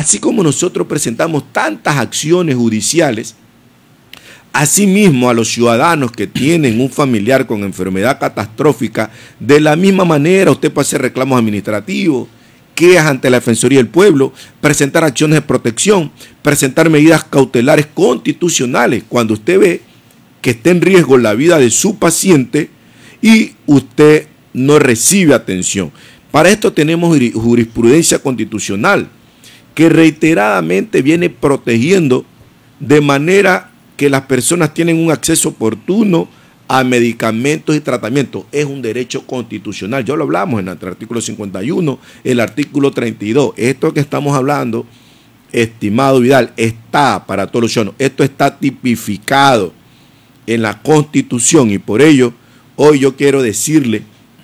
Así como nosotros presentamos tantas acciones judiciales, asimismo a los ciudadanos que tienen un familiar con enfermedad catastrófica, de la misma manera usted puede hacer reclamos administrativos, quejas ante la Defensoría del Pueblo, presentar acciones de protección, presentar medidas cautelares constitucionales cuando usted ve que está en riesgo la vida de su paciente y usted no recibe atención. Para esto tenemos jurisprudencia constitucional que reiteradamente viene protegiendo de manera que las personas tienen un acceso oportuno a medicamentos y tratamientos. Es un derecho constitucional. Ya lo hablamos en el artículo 51, el artículo 32. Esto que estamos hablando, estimado Vidal, está para todos los ciudadanos. Esto está tipificado en la Constitución y por ello hoy yo quiero decirle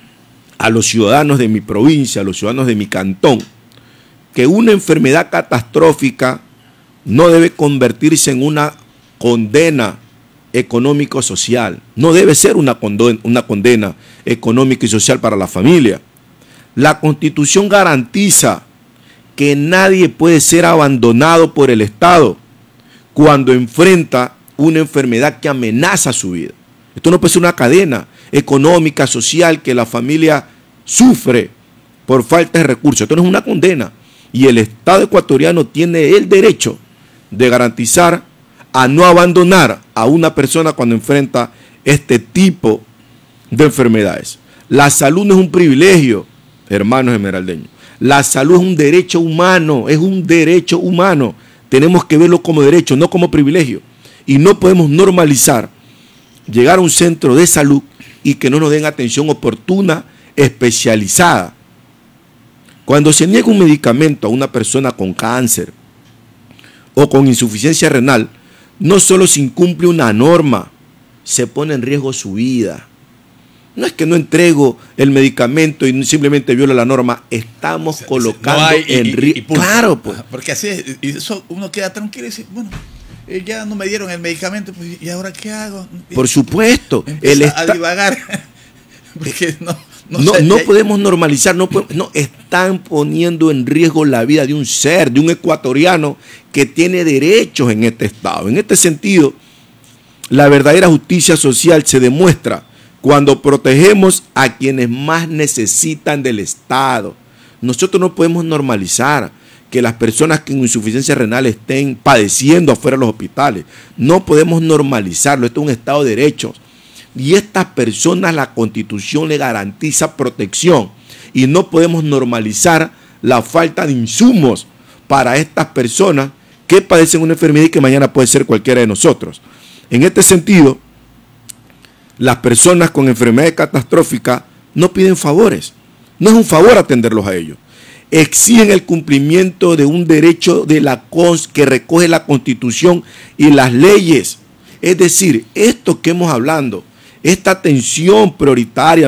a los ciudadanos de mi provincia, a los ciudadanos de mi cantón, que una enfermedad catastrófica no debe convertirse en una condena económico-social. No debe ser una condena económica y social para la familia. La Constitución garantiza que nadie puede ser abandonado por el Estado cuando enfrenta una enfermedad que amenaza su vida. Esto no puede ser una cadena económica, social, que la familia sufre por falta de recursos. Esto no es una condena. Y el Estado ecuatoriano tiene el derecho de garantizar a no abandonar a una persona cuando enfrenta este tipo de enfermedades. La salud no es un privilegio, hermanos esmeraldeños. La salud es un derecho humano, es un derecho humano. Tenemos que verlo como derecho, no como privilegio. Y no podemos normalizar llegar a un centro de salud y que no nos den atención oportuna, especializada. Cuando se niega un medicamento a una persona con cáncer o con insuficiencia renal, no solo se incumple una norma, se pone en riesgo su vida. No es que no entrego el medicamento y simplemente viola la norma, estamos colocando en riesgo. Claro, pues. Porque así es, y eso uno queda tranquilo y dice, bueno, ya no me dieron el medicamento, pues, ¿y ahora qué hago? Por supuesto. A divagar. Porque no podemos normalizar, no están poniendo en riesgo la vida de un ser, de un ecuatoriano que tiene derechos en este Estado. En este sentido, la verdadera justicia social se demuestra cuando protegemos a quienes más necesitan del Estado. Nosotros no podemos normalizar que las personas con insuficiencia renal estén padeciendo afuera de los hospitales. No podemos normalizarlo, esto es un Estado de derechos. Y estas personas la Constitución le garantiza protección y no podemos normalizar la falta de insumos para estas personas que padecen una enfermedad y que mañana puede ser cualquiera de nosotros. En este sentido, las personas con enfermedades catastróficas no piden favores. No es un favor atenderlos a ellos. Exigen el cumplimiento de un derecho de que recoge la Constitución y las leyes. Es decir, esto que hemos hablado, esta atención prioritaria,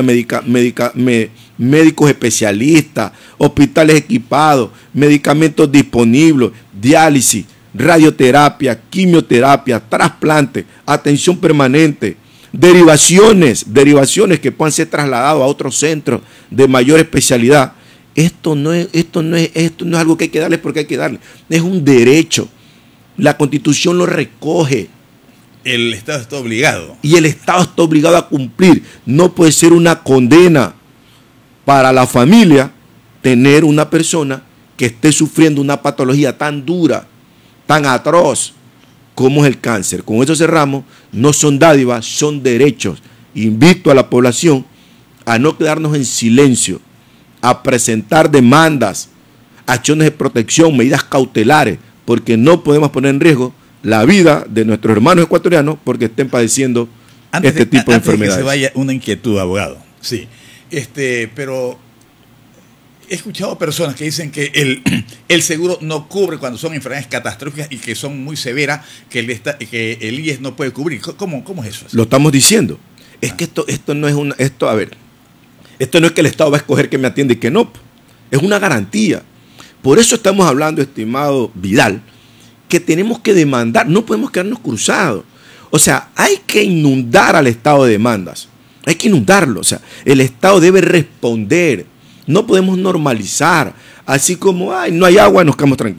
médicos especialistas, hospitales equipados, medicamentos disponibles, diálisis, radioterapia, quimioterapia, trasplante, atención permanente, derivaciones que puedan ser trasladados a otros centros de mayor especialidad. Esto no es algo que hay que darles porque hay que darles. Es un derecho. La Constitución lo recoge. El Estado está obligado. Y el Estado está obligado a cumplir. No puede ser una condena para la familia tener una persona que esté sufriendo una patología tan dura, tan atroz como es el cáncer. Con eso cerramos. No son dádivas, son derechos. Invito a la población a no quedarnos en silencio, a presentar demandas, acciones de protección, medidas cautelares, porque no podemos poner en riesgo la vida de nuestros hermanos ecuatorianos porque estén padeciendo este tipo de enfermedades. Que se vaya una inquietud, abogado. Sí, pero he escuchado personas que dicen que el seguro no cubre cuando son enfermedades catastróficas y que son muy severas, que el IES no puede cubrir. ¿Cómo es eso? Lo estamos diciendo. Es que esto no es esto no es que el Estado va a escoger que me atiende y que no. Es una garantía. Por eso estamos hablando, estimado Vidal, que tenemos que demandar, no podemos quedarnos cruzados. O sea, hay que inundar al Estado de demandas. Hay que inundarlo. O sea, el Estado debe responder. No podemos normalizar. Así como, no hay agua, nos quedamos tranquilos.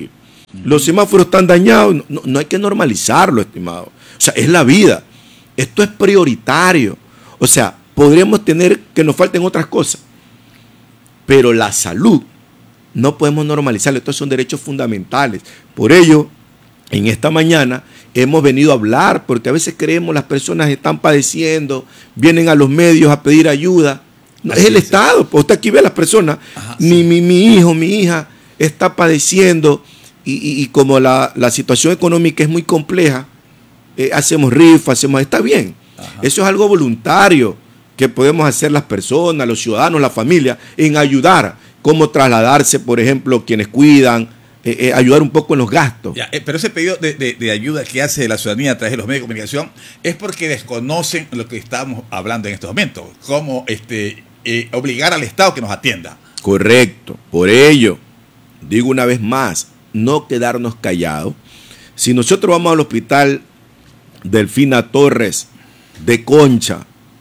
Los semáforos están dañados. No hay que normalizarlo, estimado. O sea, es la vida. Esto es prioritario. O sea, podríamos tener que nos falten otras cosas. Pero la salud no podemos normalizarlo. Estos son derechos fundamentales. Por ello, en esta mañana hemos venido a hablar, porque a veces creemos las personas están padeciendo, vienen a los medios a pedir ayuda. No, es el Estado. Pues usted aquí ve a las personas. Ajá, mi hijo, mi hija está padeciendo y como la situación económica es muy compleja, hacemos rifas, está bien. Ajá. Eso es algo voluntario que podemos hacer las personas, los ciudadanos, la familia, en ayudar. Cómo trasladarse, por ejemplo, quienes cuidan, ayudar un poco en los gastos. Ya, pero ese pedido de ayuda que hace la ciudadanía a través de los medios de comunicación es porque desconocen lo que estamos hablando en estos momentos, cómo obligar al Estado que nos atienda. Correcto. Por ello, digo una vez más, no quedarnos callados. Si nosotros vamos al hospital Delfina Torres de Concha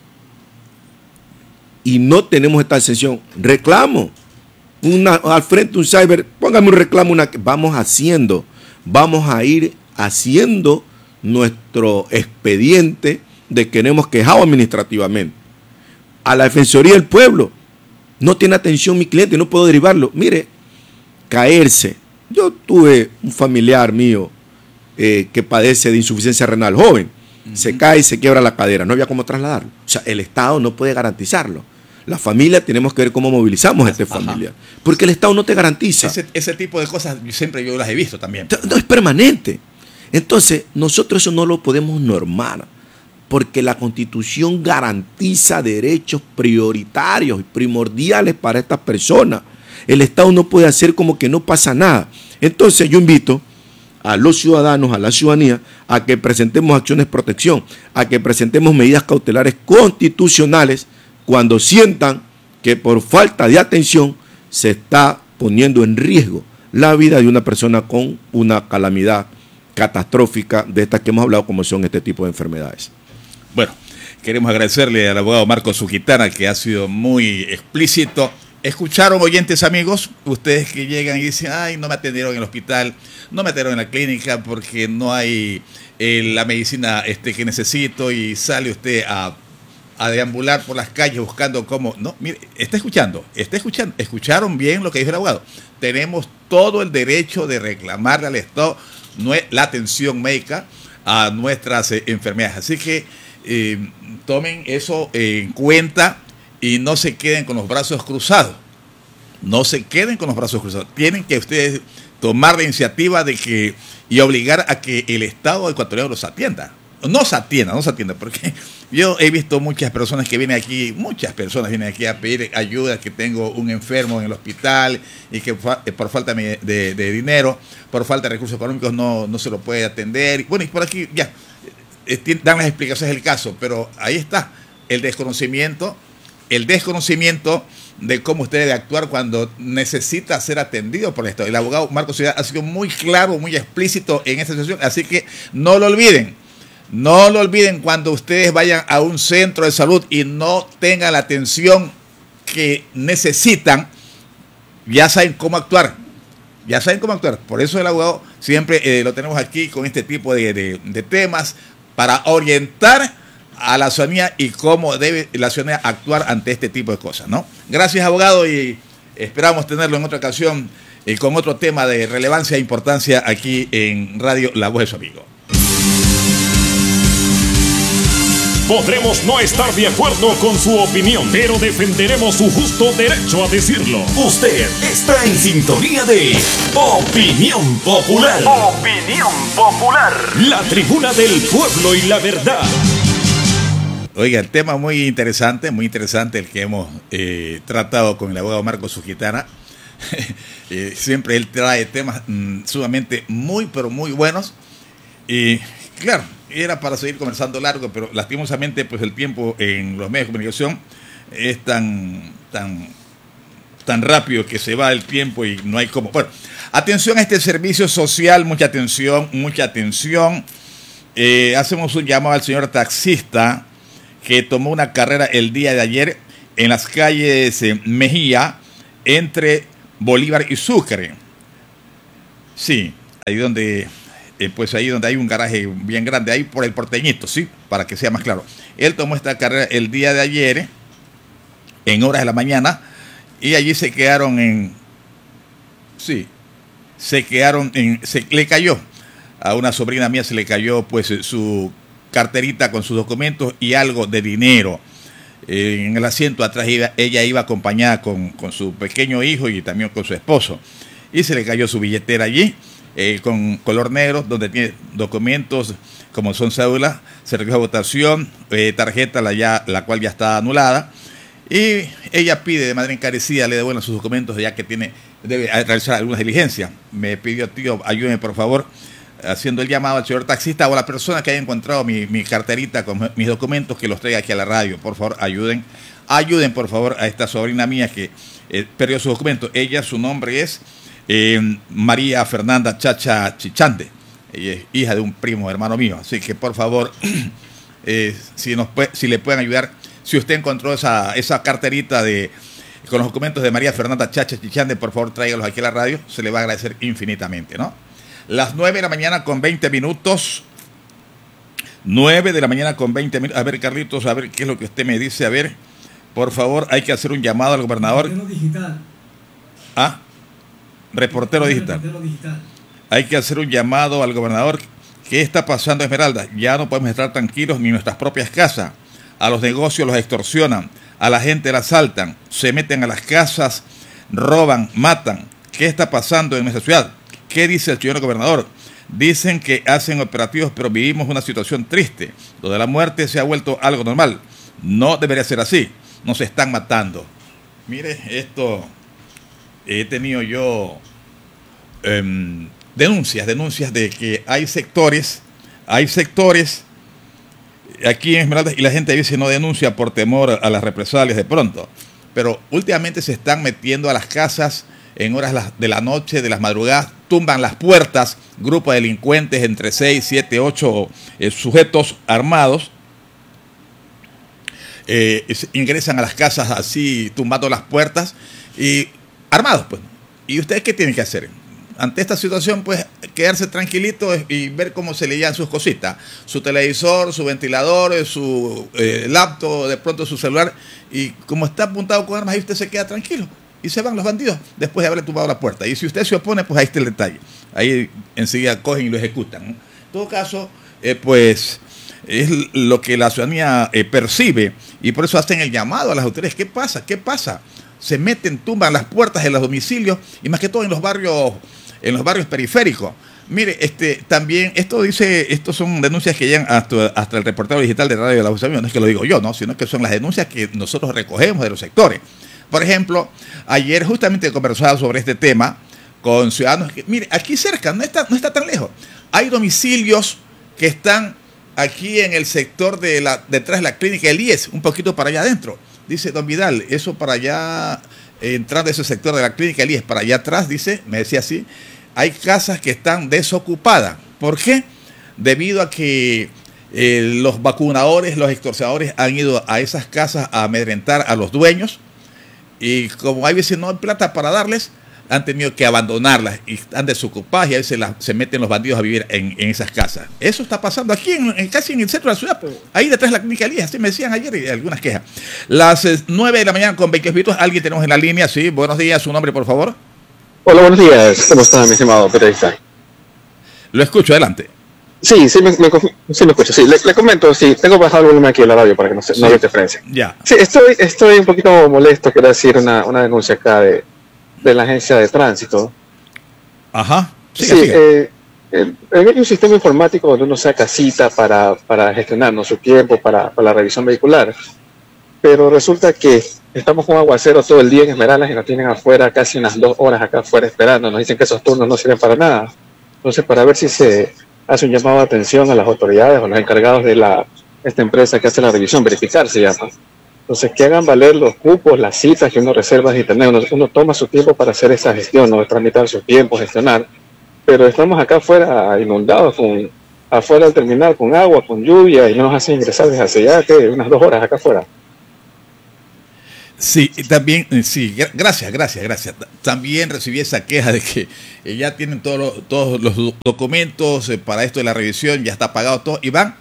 y no tenemos esta exención, reclamo. Al frente un cyber, póngame un reclamo, vamos a ir haciendo nuestro expediente de que no hemos quejado administrativamente. A la Defensoría del Pueblo, no tiene atención mi cliente, no puedo derivarlo. Mire, caerse. Yo tuve un familiar mío que padece de insuficiencia renal, joven, se cae y se quiebra la cadera, no había cómo trasladarlo. O sea, el Estado no puede garantizarlo. La familia tenemos que ver cómo movilizamos a este familiar. Porque el Estado no te garantiza. Ese tipo de cosas siempre yo las he visto también. No, es permanente. Entonces, nosotros eso no lo podemos normar. Porque la Constitución garantiza derechos prioritarios y primordiales para estas personas. El Estado no puede hacer como que no pasa nada. Entonces, yo invito a los ciudadanos, a la ciudadanía, a que presentemos acciones de protección, a que presentemos medidas cautelares constitucionales cuando sientan que por falta de atención se está poniendo en riesgo la vida de una persona con una calamidad catastrófica de estas que hemos hablado, como son este tipo de enfermedades. Bueno, queremos agradecerle al abogado Marcos Sugitana, que ha sido muy explícito. ¿Escucharon, oyentes amigos? Ustedes que llegan y dicen, ay, no me atendieron en el hospital, no me atendieron en la clínica porque no hay la medicina que necesito, y sale usted a deambular por las calles buscando cómo. No, mire, está escuchando. Escucharon bien lo que dijo el abogado. Tenemos todo el derecho de reclamarle al Estado la atención médica a nuestras enfermedades. Así que tomen eso en cuenta y no se queden con los brazos cruzados. No se queden con los brazos cruzados. Tienen que ustedes tomar la iniciativa y obligar a que el Estado ecuatoriano los atienda. No se atienda, porque yo he visto muchas personas vienen aquí a pedir ayuda, que tengo un enfermo en el hospital y que por falta de dinero, por falta de recursos económicos no se lo puede atender. Bueno, y por aquí ya dan las explicaciones del caso, pero ahí está el desconocimiento de cómo usted debe actuar cuando necesita ser atendido por el Estado. El abogado Marcos Sugitana ha sido muy claro, muy explícito en esta situación, así que no lo olviden. No lo olviden cuando ustedes vayan a un centro de salud y no tengan la atención que necesitan. Ya saben cómo actuar. Por eso el abogado siempre lo tenemos aquí con este tipo de temas para orientar a la ciudadanía y cómo debe la ciudadanía actuar ante este tipo de cosas, ¿no? Gracias, abogado, y esperamos tenerlo en otra ocasión con otro tema de relevancia e importancia aquí en Radio La Voz de su Amigo. Podremos no estar de acuerdo con su opinión, pero defenderemos su justo derecho a decirlo. Usted está en sintonía de Opinión Popular. Opinión Popular. La tribuna del pueblo y la verdad. Oiga, el tema muy interesante el que hemos tratado con el abogado Marcos Sugitana. Siempre él trae temas sumamente pero muy buenos. Y claro, era para seguir conversando largo, pero lastimosamente pues el tiempo en los medios de comunicación es tan rápido que se va el tiempo y no hay cómo. Bueno, atención a este servicio social, mucha atención. Hacemos un llamado al señor taxista que tomó una carrera el día de ayer en las calles Mejía, entre Bolívar y Sucre. Sí, ahí donde hay un garaje bien grande, ahí por el Porteñito, ¿sí? Para que sea más claro. Él tomó esta carrera el día de ayer, en horas de la mañana, y allí se quedaron le cayó a una sobrina mía, se le cayó pues su carterita con sus documentos y algo de dinero. En el asiento atrás ella iba acompañada con su pequeño hijo y también con su esposo. Y se le cayó su billetera allí, con color negro, donde tiene documentos como son cédulas, certificado de votación, tarjeta la cual ya está anulada. Y ella pide de manera encarecida, le devuelvan sus documentos ya que debe realizar algunas diligencias. Me pidió, tío, ayúdeme por favor, haciendo el llamado al señor taxista o a la persona que haya encontrado mi carterita con mis documentos, que los traiga aquí a la radio. Por favor, ayuden por favor a esta sobrina mía que perdió sus documentos. Ella, su nombre es María Fernanda Chacha Chichande. Ella es hija de un primo, hermano mío. Así que por favor, si le pueden ayudar, si usted encontró esa carterita con los documentos de María Fernanda Chacha Chichande, por favor tráigalos aquí a la radio, se le va a agradecer infinitamente, ¿no? Las 9 de la mañana con 20 minutos. 9 de la mañana con 20 minutos. A ver, Carlitos, a ver qué es lo que usted me dice. A ver, por favor, hay que hacer un llamado al gobernador. Reportero digital. Ah, reportero digital. Hay que hacer un llamado al gobernador. ¿Qué está pasando, Esmeralda? Ya no podemos estar tranquilos ni en nuestras propias casas. A los negocios los extorsionan, a la gente la asaltan, se meten a las casas, roban, matan. ¿Qué está pasando en nuestra ciudad? ¿Qué dice el señor gobernador? Dicen que hacen operativos, pero vivimos una situación triste, donde la muerte se ha vuelto algo normal. No debería ser así. Nos están matando. Mire, esto he tenido yo denuncias de que hay sectores aquí en Esmeraldas y la gente a veces no denuncia por temor a las represalias de pronto. Pero últimamente se están metiendo a las casas en horas de la noche, de las madrugadas, tumban las puertas, grupos de delincuentes entre 6, 7, 8 sujetos armados, ingresan a las casas así, tumbando las puertas y armados, pues. ¿Y ustedes qué tienen que hacer? Ante esta situación, pues, quedarse tranquilito y ver cómo se le llevan sus cositas. Su televisor, su ventilador, su laptop, de pronto su celular. Y como está apuntado con armas, ahí usted se queda tranquilo. Y se van los bandidos después de haberle tumbado la puerta. Y si usted se opone, pues ahí está el detalle. Ahí enseguida cogen y lo ejecutan, ¿no? En todo caso, pues, es lo que la ciudadanía percibe. Y por eso hacen el llamado a las autoridades. ¿Qué pasa? ¿Qué pasa? Se meten, tumban las puertas de los domicilios y más que todo en los barrios periféricos. Mire, también estos son denuncias que llegan hasta el reportero digital de Radio de la USAMI. No es que lo digo yo, no, sino que son las denuncias que nosotros recogemos de los sectores. Por ejemplo, ayer justamente conversaba sobre este tema con ciudadanos que, mire, aquí cerca, no está tan lejos. Hay domicilios que están aquí en el sector detrás de la clínica del IES, un poquito para allá adentro. Dice don Vidal, eso para allá, entrando a ese sector de la clínica Elías, para allá atrás, dice, me decía así, hay casas que están desocupadas. ¿Por qué? Debido a que los vacunadores, los extorsionadores han ido a esas casas a amedrentar a los dueños y como hay veces no hay plata para darles, han tenido que abandonarlas y están desocupadas y a veces se meten los bandidos a vivir en esas casas. Eso está pasando aquí, casi en el centro de la ciudad, ahí detrás de la clínica Elías, así me decían ayer y algunas quejas. Las 9 de la mañana con 20 minutos, alguien tenemos en la línea, sí, buenos días, su nombre por favor. Hola, buenos días, ¿cómo está mi estimado periodista? Lo escucho, adelante. Sí, me escucho, sí, le comento, sí, tengo bajado el volumen aquí en la radio para que no haya interferencia. Ya. Sí, estoy un poquito molesto, quiero decir una denuncia acá de la agencia de tránsito. Ajá. Sí, hay un sistema informático donde uno saca cita para gestionar su tiempo para la revisión vehicular, pero resulta que estamos con aguacero todo el día en Esmeraldas y nos tienen afuera casi unas 2 horas acá afuera esperando, nos dicen que esos turnos no sirven para nada. Entonces, para ver si se hace un llamado de atención a las autoridades o los encargados de esta empresa que hace la revisión, verificar se llama. Entonces, que hagan valer los cupos, las citas que uno reserva de internet. Uno toma su tiempo para hacer esa gestión, no tramitar su tiempo, gestionar. Pero estamos acá afuera inundados, afuera del terminal, con agua, con lluvia, y no nos hacen ingresar desde hace ya unas 2 horas acá afuera. Sí, y también, sí, gracias. También recibí esa queja de que ya tienen todos los documentos para esto de la revisión, ya está pagado todo, y van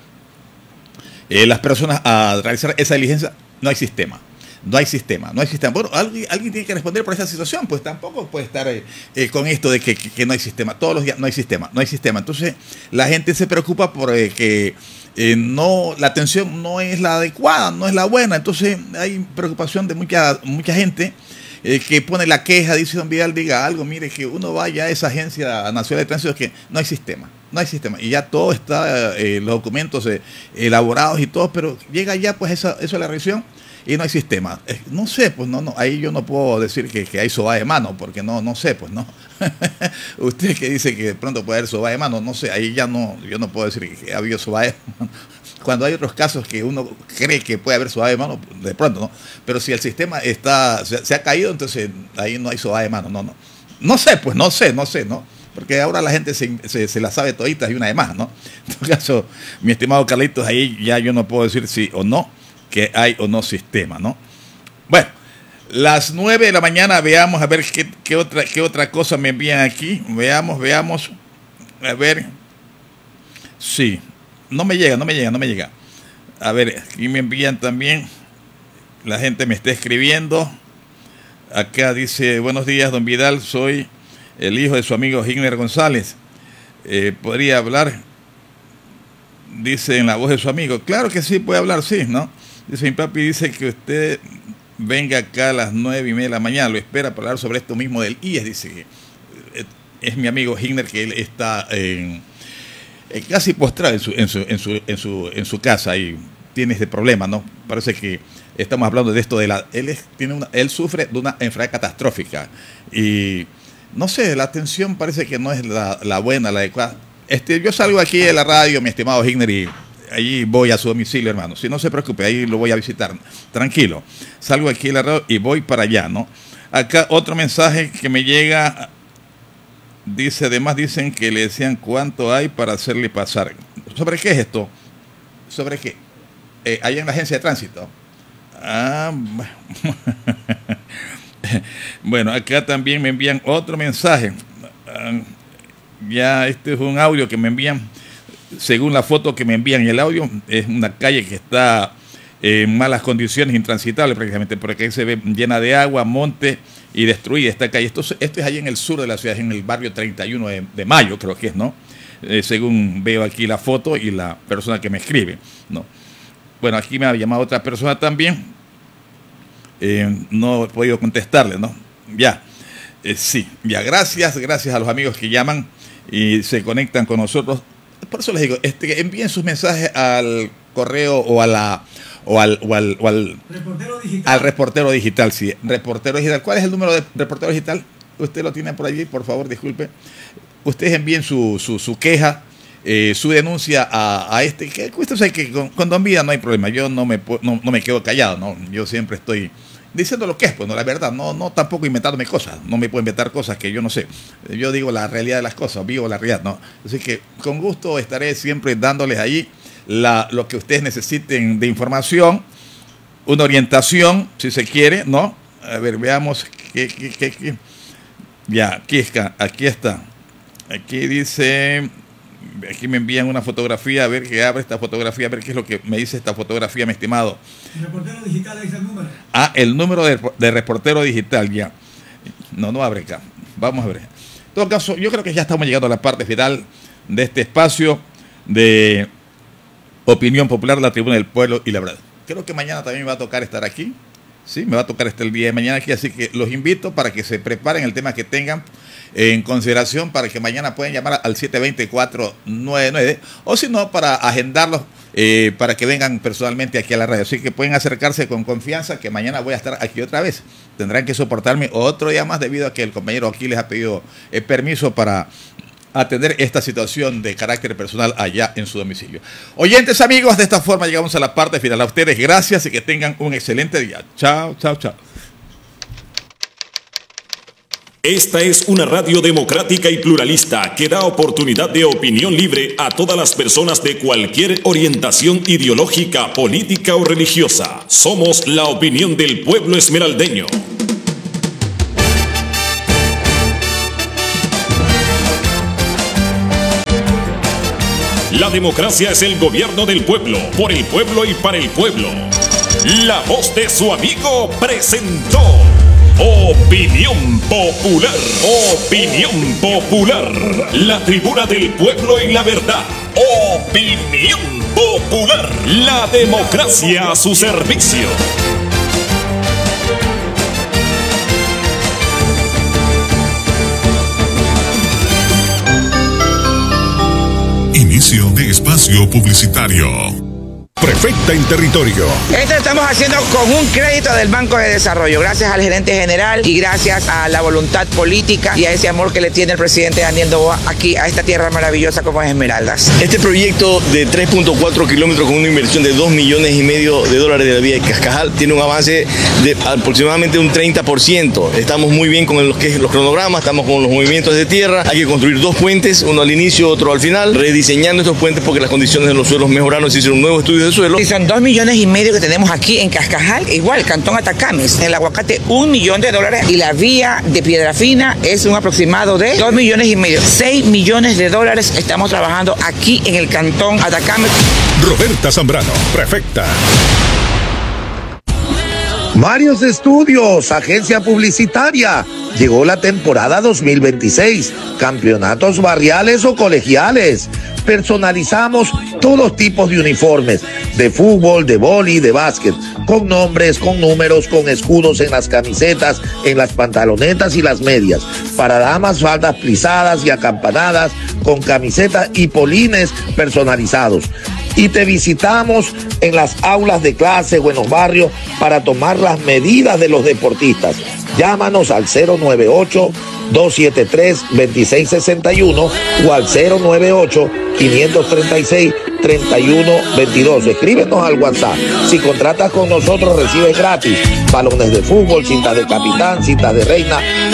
las personas a realizar esa diligencia. No hay sistema. Bueno, alguien tiene que responder por esa situación, pues tampoco puede estar con esto de que no hay sistema. Todos los días no hay sistema. Entonces, la gente se preocupa por que la atención no es la adecuada, no es la buena. Entonces, hay preocupación de mucha gente que pone la queja, dice don Vidal, diga algo, mire, que uno vaya a esa Agencia Nacional de Tránsito, que no hay sistema. Y ya todo está, los documentos elaborados y todo, pero llega ya pues eso es la revisión y no hay sistema. No sé, pues no, ahí yo no puedo decir que hay soba de mano, porque no sé, pues no. Usted que dice que de pronto puede haber soba de mano, no sé, ahí ya no, yo no puedo decir que ha habido soba de mano. Cuando hay otros casos que uno cree que puede haber soba de mano, de pronto, ¿no? Pero si el sistema se ha caído, entonces ahí no hay soba de mano, no. No sé, pues no sé, ¿no? Porque ahora la gente se la sabe toditas y una de más, ¿no? En todo caso, mi estimado Carlitos, ahí ya yo no puedo decir sí o no, que hay o no sistema, ¿no? Bueno, las 9 de la mañana, veamos a ver qué otra cosa me envían aquí. Veamos, a ver. Sí, no me llega. A ver, aquí me envían también, la gente me está escribiendo. Acá dice, buenos días, don Vidal, soy el hijo de su amigo Higner González. ¿Podría hablar? Dice en la voz de su amigo. Claro que sí, puede hablar, sí, ¿no? Dice, mi papi dice que usted venga acá a las 9:30 de la mañana, lo espera para hablar sobre esto mismo del IES. Dice que es mi amigo Higner, que él está casi postrado en su casa y tiene este problema, ¿no? Parece que estamos hablando de esto él sufre de una enfermedad catastrófica y no sé, la atención parece que no es la buena, la adecuada. Yo salgo aquí de la radio, mi estimado Higner, y allí voy a su domicilio, hermano. Si no se preocupe, ahí lo voy a visitar. Tranquilo. Salgo aquí de la radio y voy para allá, ¿no? Acá otro mensaje que me llega. Dice, además dicen que le decían cuánto hay para hacerle pasar. ¿Sobre qué es esto? ¿Sobre qué? Allá en la agencia de tránsito. Bueno, acá también me envían otro mensaje. Ya este es un audio que me envían, según la foto que me envían. Y el audio es una calle que está en malas condiciones, intransitable prácticamente, porque ahí se ve llena de agua, monte y destruida esta calle. Esto es allí en el sur de la ciudad, en el barrio 31 de Mayo, creo que es, ¿no? Según veo aquí la foto y la persona que me escribe, ¿no? Bueno, aquí me ha llamado otra persona también. No he podido contestarle, ¿no? Ya, sí, ya, gracias a los amigos que llaman y se conectan con nosotros. Por eso les digo, envíen sus mensajes al correo o al reportero digital. Al reportero digital, sí, reportero digital. ¿Cuál es el número de reportero digital? Usted lo tiene por allí, por favor, disculpe. Ustedes envíen su queja, su denuncia a este, que usted sabe que con Don Vida no hay problema. Yo no me quedo callado, ¿no? Yo siempre estoy diciendo lo que es, pues, no, la verdad, no tampoco inventarme cosas, no me puedo inventar cosas que yo no sé. Yo digo la realidad de las cosas, vivo la realidad, ¿no? Así que con gusto estaré siempre dándoles ahí lo que ustedes necesiten de información, una orientación, si se quiere, ¿no? A ver, veamos qué. Ya, aquí está. Aquí dice, aquí me envían una fotografía, a ver que abre esta fotografía, a ver qué es lo que me dice esta fotografía, mi estimado. Reportero digital, ahí está el número. El número de reportero digital, ya. No abre acá. Vamos a ver. En todo caso, yo creo que ya estamos llegando a la parte final de este espacio de opinión popular, la tribuna del pueblo y la verdad. Creo que mañana también me va a tocar estar aquí. Sí, me va a tocar el día de mañana aquí, así que los invito para que se preparen el tema que tengan en consideración, para que mañana puedan llamar al 720-499, o si no, para agendarlos, para que vengan personalmente aquí a la radio. Así que pueden acercarse con confianza, que mañana voy a estar aquí otra vez. Tendrán que soportarme otro día más, debido a que el compañero aquí les ha pedido permiso para atender esta situación de carácter personal allá en su domicilio. Oyentes, amigos, de esta forma llegamos a la parte final. A ustedes, gracias y que tengan un excelente día. Chao. Esta es una radio democrática y pluralista que da oportunidad de opinión libre a todas las personas de cualquier orientación ideológica, política o religiosa. Somos la opinión del pueblo esmeraldeño. La democracia es el gobierno del pueblo, por el pueblo y para el pueblo. La voz de su amigo presentó Opinión Popular. Opinión Popular. La tribuna del pueblo y la verdad. Opinión Popular. La democracia a su servicio. Inicio de espacio publicitario. Prefecta en territorio. Esto estamos haciendo con un crédito del Banco de Desarrollo, gracias al gerente general y gracias a la voluntad política y a ese amor que le tiene el presidente Daniel Noboa aquí a esta tierra maravillosa como es Esmeraldas. Este proyecto de 3.4 kilómetros con una inversión de $2,5 millones de la vía de Cascajal tiene un avance de aproximadamente un 30%. Estamos muy bien con los cronogramas, estamos con los movimientos de tierra. Hay que construir 2 puentes, uno al inicio, otro al final, rediseñando estos puentes porque las condiciones de los suelos mejoraron, se hicieron nuevos estudios de suelo. Y son $2,5 millones que tenemos aquí en Cascajal, igual, Cantón Atacames, en el aguacate $1 millón y la vía de Piedrafina es un aproximado de $2,5 millones, $6 millones estamos trabajando aquí en el Cantón Atacames. Roberta Zambrano, prefecta. Varios estudios, agencia publicitaria. Llegó la temporada 2026. Campeonatos barriales o colegiales. Personalizamos todos tipos de uniformes, de fútbol, de vóley, de básquet, con nombres, con números, con escudos en las camisetas, en las pantalonetas y las medias. Para damas, faldas plisadas y acampanadas, con camisetas y polines personalizados. Y te visitamos en las aulas de clase o en los barrios para tomar las medidas de los deportistas. Llámanos al 098-273-2661 o al 098-536-3122. Escríbenos al WhatsApp. Si contratas con nosotros recibes gratis balones de fútbol, cintas de capitán, cintas de reina,